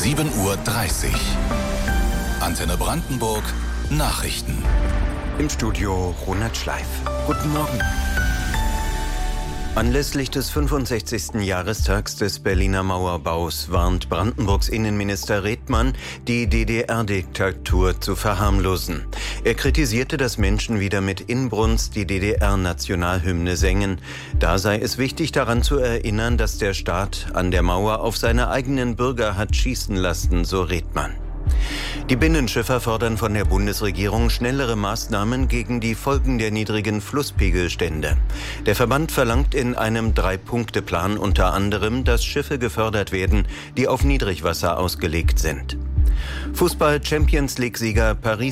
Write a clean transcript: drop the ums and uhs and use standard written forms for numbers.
7:30 Uhr. Antenne Brandenburg Nachrichten. Im Studio Ronald Schleif. Guten Morgen. Anlässlich des 65. Jahrestags des Berliner Mauerbaus warnt Brandenburgs Innenminister Redmann, die DDR-Diktatur zu verharmlosen. Er kritisierte, dass Menschen wieder mit Inbrunst die DDR-Nationalhymne sängen. Da sei es wichtig, daran zu erinnern, dass der Staat an der Mauer auf seine eigenen Bürger hat schießen lassen, so Redmann. Die Binnenschiffer fordern von der Bundesregierung schnellere Maßnahmen gegen die Folgen der niedrigen Flusspegelstände. Der Verband verlangt in einem 3-Punkte-Plan unter anderem, dass Schiffe gefördert werden, die auf Niedrigwasser ausgelegt sind. Fußball-Champions-League-Sieger Paris